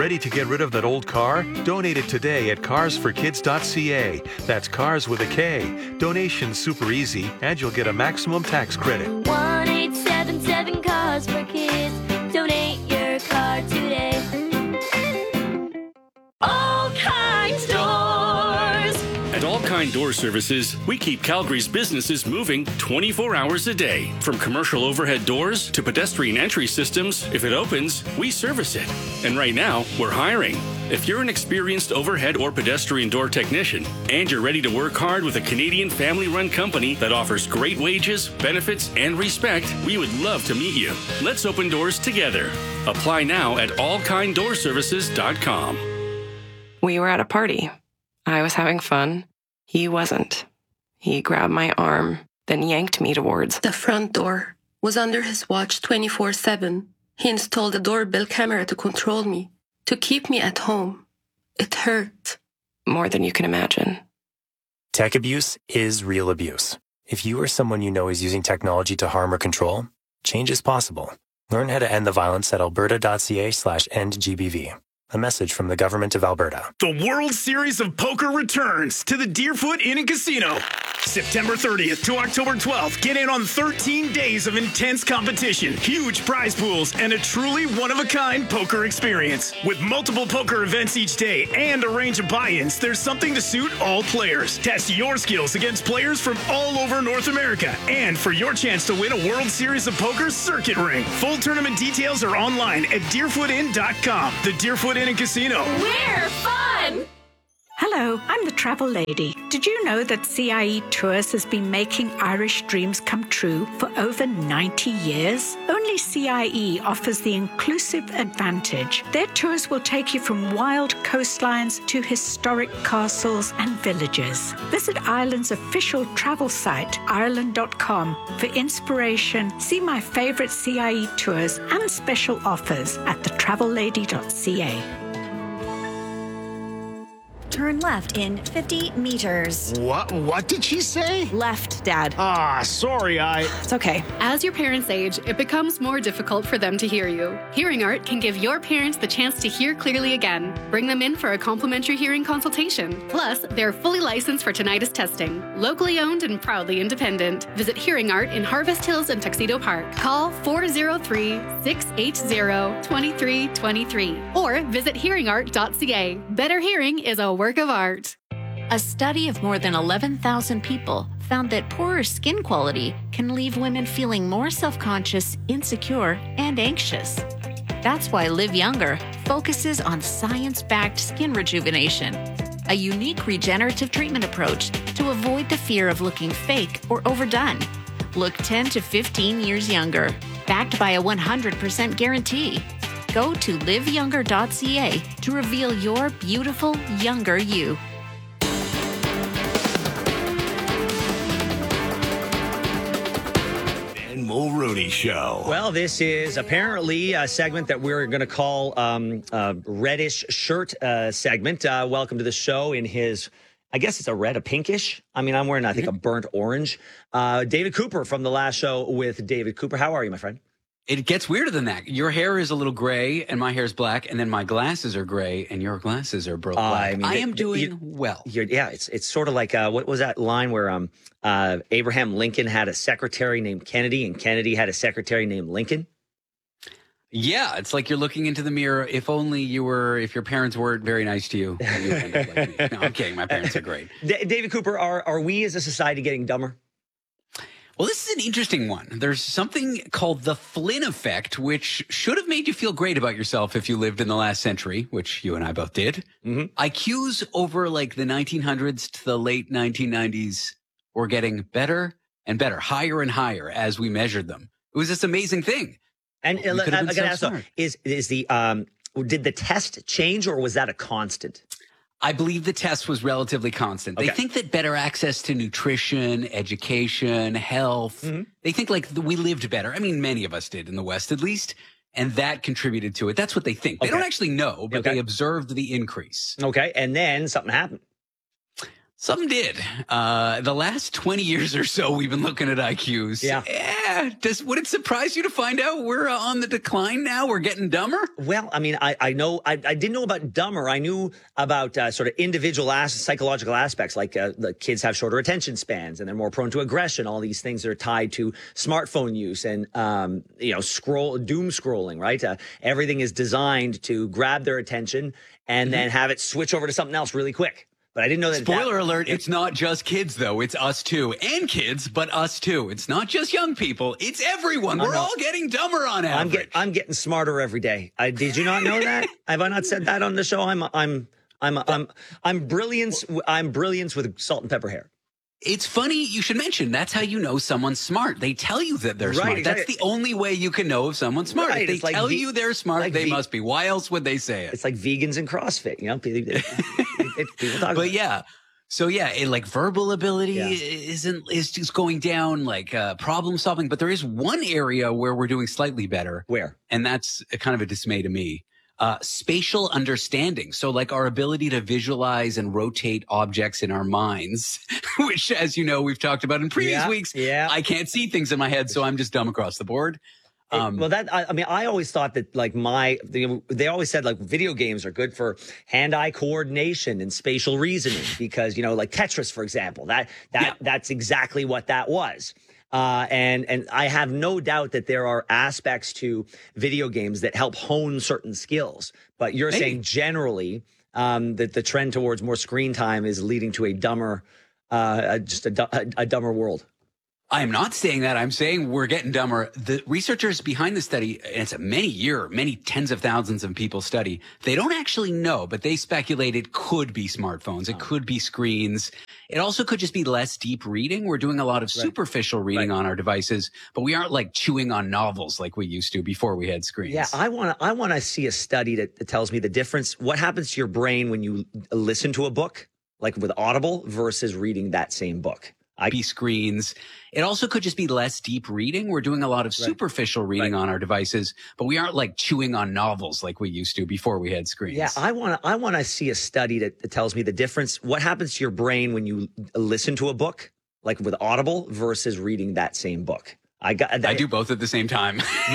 Ready to get rid of that old car? Donate it today at carsforkids.ca. That's cars with a K. Donation's super easy, and you'll get a maximum tax credit. 1-877 Cars for Kids. Donate your car today. All Kind Doors. At All Kind Door Services, we keep Calgary's businesses moving 24 hours a day. From commercial overhead doors to pedestrian entry systems, if it opens, we service it. And right now, we're hiring. If you're an experienced overhead or pedestrian door technician and you're ready to work hard with a Canadian family-run company that offers great wages, benefits, and respect, we would love to meet you. Let's open doors together. Apply now at allkinddoorservices.com. We were at a party. I was having fun. He wasn't. He grabbed my arm, then yanked me towards the front door. Was under his watch 24/7. He installed a doorbell camera to control me, to keep me at home. It hurt. More than you can imagine. Tech abuse is real abuse. If you or someone you know is using technology to harm or control, change is possible. Learn how to end the violence at alberta.ca/endgbv. A message from the Government of Alberta. The World Series of Poker returns to the Deerfoot Inn and Casino. September 30th to October 12th. Get in on 13 days of intense competition, huge prize pools, and a truly one-of-a-kind poker experience. With multiple poker events each day and a range of buy-ins, there's something to suit all players. Test your skills against players from all over North America. And for your chance to win a World Series of Poker circuit ring. Full tournament details are online at deerfootin.com. The Deerfoot Inn and Casino. We're fun! Hello, I'm the travel lady. Did you know that CIE Tours has been making Irish dreams come true for over 90 years? Only CIE offers the inclusive advantage. Their tours will take you from wild coastlines to historic castles and villages. Visit Ireland's official travel site, ireland.com, for inspiration. See my favorite CIE tours and special offers at thetravellady.ca. Turn left in 50 meters. What did she say? Left, Dad. Sorry, It's okay. As your parents age, it becomes more difficult for them to hear you. Hearing Art can give your parents the chance to hear clearly again. Bring them in for a complimentary hearing consultation. Plus, they're fully licensed for tinnitus testing. Locally owned and proudly independent. Visit Hearing Art in Harvest Hills and Tuxedo Park. Call 403-680-2323 or visit hearingart.ca. Better hearing is a work of art. A study of more than 11,000 people found that poorer skin quality can leave women feeling more self-conscious, insecure, and anxious. That's why Live Younger focuses on science-backed skin rejuvenation, a unique regenerative treatment approach to avoid the fear of looking fake or overdone. Look 10 to 15 years younger, backed by a 100% guarantee. Go to liveyounger.ca to reveal your beautiful, younger you. Ben Mulrooney Show. Well, this is apparently a segment that we're going to call Reddish Shirt segment. Welcome to the show in his, I guess it's a red, a pinkish. I mean, I'm wearing, I think, a burnt orange. David Cooper from the last show with David Cooper. How are you, my friend? It gets weirder than that. Your hair is a little gray and my hair is black, and then my glasses are gray and your glasses are black. I am doing well. Yeah, it's sort of like, what was that line where Abraham Lincoln had a secretary named Kennedy and Kennedy had a secretary named Lincoln? Yeah, it's like you're looking into the mirror. If your parents weren't very nice to you, you would end up like me. No, I'm kidding. My parents are great. David Cooper, are we as a society getting dumber? Well, this is an interesting one. There's something called the Flynn effect, which should have made you feel great about yourself if you lived in the last century, which you and I both did. Mm-hmm. IQs over like the 1900s to the late 1990s were getting better and better, higher and higher as we measured them. It was this amazing thing. And I got to ask, did the test change or was that a constant? I believe the test was relatively constant. Okay. They think that better access to nutrition, education, health, they think like we lived better. I mean, many of us did in the West at least, and that contributed to it. That's what they think. They don't actually know, but they observed the increase. Okay, and then something happened. Some did. The last 20 years or so, we've been looking at IQs. Yeah. Would it surprise you to find out we're on the decline now? We're getting dumber? Well, I mean, I know, I didn't know about dumber. I knew about sort of individual psychological aspects, like the kids have shorter attention spans and they're more prone to aggression. All these things that are tied to smartphone use and, doom scrolling, right? Everything is designed to grab their attention and then have it switch over to something else really quick. But I didn't know that. Spoiler alert, it's not just kids, though. It's us, too. And kids, but us, too. It's not just young people. It's everyone. We're all getting dumber on average. I'm getting smarter every day. Did you not know that? Have I not said that on the show? I'm brilliance. I'm brilliance with salt and pepper hair. It's funny you should mention that's how you know someone's smart. They tell you that they're smart. Exactly. That's the only way you can know if someone's smart. Right. If they tell you they're smart, they must be. Why else would they say it? It's like vegans and CrossFit, you know? People talk about yeah. So like verbal ability is just going down, like problem solving. But there is one area where we're doing slightly better. Where? And that's kind of a dismay to me. Spatial understanding. So like our ability to visualize and rotate objects in our minds, which, as you know, we've talked about in previous weeks. Yeah. I can't see things in my head, so I'm just dumb across the board. I always thought that like they always said like video games are good for hand-eye coordination and spatial reasoning because, like Tetris, for example, that's exactly what that was. And I have no doubt that there are aspects to video games that help hone certain skills. But you're saying generally that the trend towards more screen time is leading to a dumber, a dumber world. I am not saying that. I'm saying we're getting dumber. The researchers behind the study, and it's a many tens of thousands of people study, they don't actually know, but they speculate it could be smartphones. It could be screens. It also could just be less deep reading. We're doing a lot of superficial reading on our devices, but we aren't like chewing on novels like we used to before we had screens. Yeah, I want to see a study that tells me the difference. What happens to your brain when you listen to a book, like with Audible, versus reading that same book? Screens. It also could just be less deep reading. We're doing a lot of superficial reading on our devices, but we aren't like chewing on novels like we used to before we had screens. Yeah, I want to see a study that tells me the difference. What happens to your brain when you listen to a book, like with Audible, versus reading that same book? I do both at the same time.